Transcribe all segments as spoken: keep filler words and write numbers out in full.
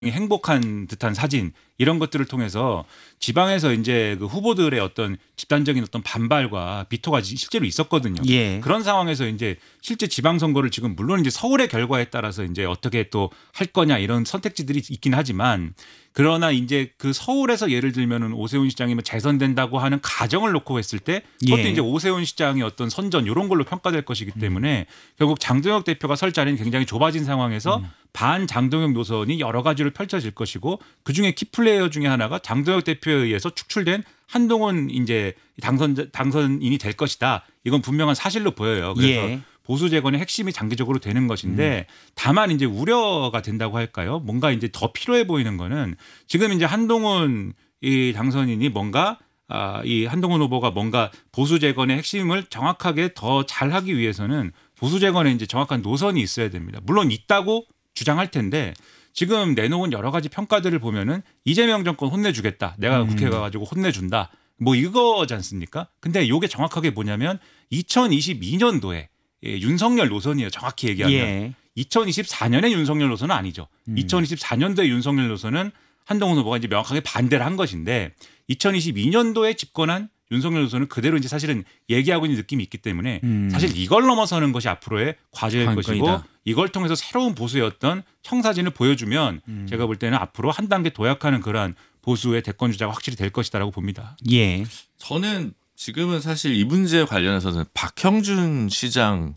행복한 듯한 사진 이런 것들을 통해서 지방에서 이제 그 후보들의 어떤 집단적인 어떤 반발과 비토가 실제로 있었거든요. 예. 그런 상황에서 이제 실제 지방선거를 지금 물론 이제 서울의 결과에 따라서 이제 어떻게 또 할 거냐 이런 선택지들이 있긴 하지만 그러나 이제 그 서울에서 예를 들면은 오세훈 시장이 뭐 재선된다고 하는 가정을 놓고 했을 때 그것도 예. 이제 오세훈 시장의 어떤 선전 이런 걸로 평가될 것이기 때문에 음. 결국 장동혁 대표가 설 자리는 굉장히 좁아진 상황에서 음. 반 장동혁 노선이 여러 가지로 펼쳐질 것이고 그중에 키플레이어 중에 하나가 장동혁 대표에 의해서 축출된 한동훈 이제 당선 당선인이 될 것이다. 이건 분명한 사실로 보여요. 그래서 예. 보수 재건의 핵심이 장기적으로 되는 것인데 음. 다만 이제 우려가 된다고 할까요? 뭔가 이제 더 필요해 보이는 거는 지금 이제 한동훈 이 당선인이 뭔가 아, 이 한동훈 후보가 뭔가 보수 재건의 핵심을 정확하게 더 잘하기 위해서는 보수 재건에 이제 정확한 노선이 있어야 됩니다. 물론 있다고 주장할 텐데 지금 내놓은 여러 가지 평가들을 보면은 이재명 정권 혼내주겠다. 내가 음. 국회 가가지고 혼내준다. 뭐 이거지 않습니까? 근데 이게 정확하게 뭐냐면 이천이십이 년도에 예, 윤석열 노선이에요. 정확히 얘기하면. 예. 이천이십사 년의 윤석열 노선은 아니죠. 음. 이천이십사 년도의 윤석열 노선은 한동훈 후보가 이제 명확하게 반대를 한 것인데 이천이십이 년도에 집권한 윤석열 노선은 그대로 이제 사실은 얘기하고 있는 느낌이 있기 때문에 음. 사실 이걸 넘어서는 것이 앞으로의 과제일 관건이다. 것이고 이걸 통해서 새로운 보수의 어떤 청사진을 보여주면 음. 제가 볼 때는 앞으로 한 단계 도약하는 그러한 보수의 대권 주자가 확실히 될 것이다라고 봅니다. 예. 저는 지금은 사실 이 문제에 관련해서는 박형준 시장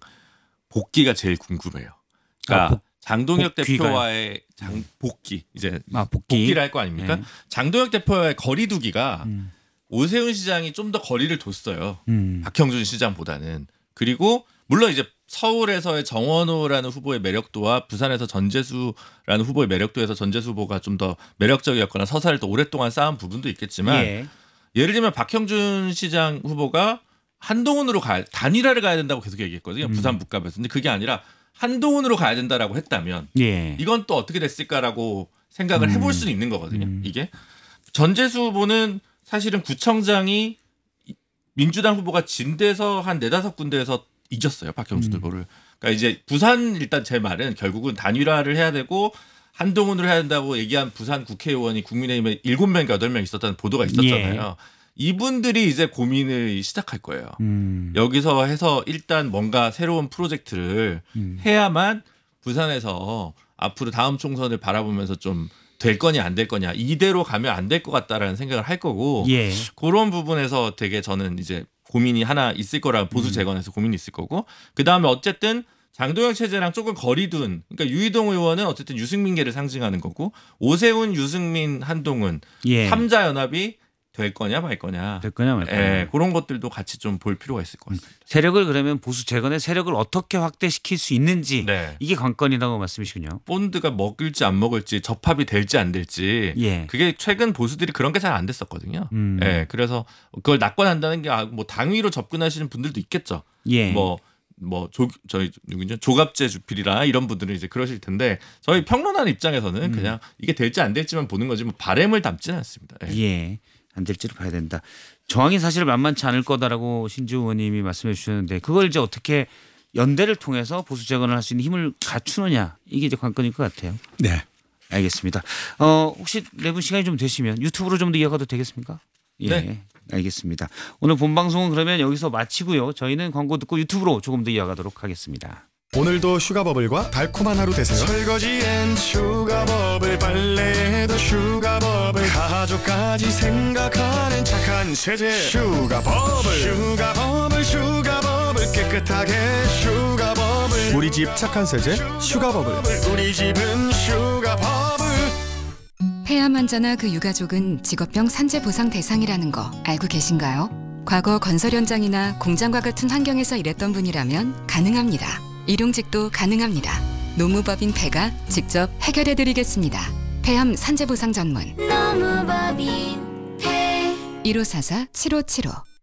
복귀가 제일 궁금해요. 그러니까 아, 복, 장동혁 복귀가요? 대표와의 장, 복귀 이제 아, 복귀. 복귀를 할 거 아닙니까? 네. 장동혁 대표와의 거리두기가 음. 오세훈 시장이 좀 더 거리를 뒀어요. 음. 박형준 시장보다는. 그리고 물론 이제 서울에서의 정원호라는 후보의 매력도와 부산에서 전재수라는 후보의 매력도에서 전재수 후보가 좀 더 매력적이었거나 서사를 더 오랫동안 쌓은 부분도 있겠지만 예. 예를 들면 박형준 시장 후보가 한동훈으로 가야 단일화를 가야 된다고 계속 얘기했거든요. 음. 부산 북갑에서. 근데 그게 아니라 한동훈으로 가야 된다라고 했다면 예. 이건 또 어떻게 됐을까라고 생각을 음. 해볼 수는 있는 거거든요. 음. 이게 전재수 후보는 사실은 구청장이 민주당 후보가 진 데서 한 네다섯 군데에서 이겼어요. 박형준 음. 후보를. 그러니까 이제 부산 일단 제 말은 결국은 단일화를 해야 되고 한동훈으로 해야 된다고 얘기한 부산 국회의원이 국민의힘에 일곱 명인가 여덟 명 있었다는 보도가 있었잖아요. 예. 이분들이 이제 고민을 시작할 거예요. 음. 여기서 해서 일단 뭔가 새로운 프로젝트를 음. 해야만 부산에서 앞으로 다음 총선을 바라보면서 좀 될 거냐 안 될 거냐 이대로 가면 안 될 것 같다라는 생각을 할 거고 예. 그런 부분에서 되게 저는 이제 고민이 하나 있을 거라 보수 재건에서 음. 고민이 있을 거고 그다음에 어쨌든 장동혁 체제랑 조금 거리둔 그러니까 유이동 의원은 어쨌든 유승민계를 상징하는 거고 오세훈, 유승민, 한동훈 예. 삼자 연합이 될 거냐 말 거냐. 될 거냐 말 거냐. 예, 그런 것들도 같이 좀 볼 필요가 있을 것 같습니다. 세력을 그러면 보수 재건의 세력을 어떻게 확대시킬 수 있는지 네. 이게 관건이라고 말씀이시군요. 본드가 먹을지 안 먹을지 접합이 될지 안 될지 예. 그게 최근 보수들이 그런 게 잘 안 됐었거든요. 음. 예, 그래서 그걸 낙관한다는 게 뭐 당위로 접근하시는 분들도 있겠죠. 예. 뭐 뭐 조 저희 누구죠 조갑재 주필이라 이런 분들은 이제 그러실 텐데 저희 평론하는 입장에서는 음. 그냥 이게 될지 안 될지만 보는 거지 뭐 바램을 담지는 않습니다. 예. 예. 안 될지를 봐야 된다. 정황이 사실 만만치 않을 거다라고 신지우 의원님이 말씀해 주셨는데 그걸 이제 어떻게 연대를 통해서 보수 재건을 할 수 있는 힘을 갖추느냐 이게 이제 관건일 것 같아요. 네, 알겠습니다. 어, 혹시 내분 시간이 좀 되시면 유튜브로 좀 더 이어가도 되겠습니까? 예, 네. 알겠습니다. 오늘 본 방송은 그러면 여기서 마치고요. 저희는 광고 듣고 유튜브로 조금 더 이어가도록 하겠습니다. 오늘도 슈가버블과 달콤한 하루 되세요. 설거지엔 슈가버블, 빨래에도 슈가버블, 가족까지 생각하는 착한 세제 슈가버블. 슈가버블 슈가버블 깨끗하게 슈가버블. 우리 집 착한 세제 슈가버블. 우리 집은 슈가버블. 폐암 환자나 그 유가족은 직업병 산재 보상 대상이라는 거 알고 계신가요? 과거 건설 현장이나 공장과 같은 환경에서 일했던 분이라면 가능합니다. 일용직도 가능합니다. 노무법인 폐가 직접 해결해드리겠습니다. 폐암 산재보상 전문 노무법인 폐 일오사사 칠오칠오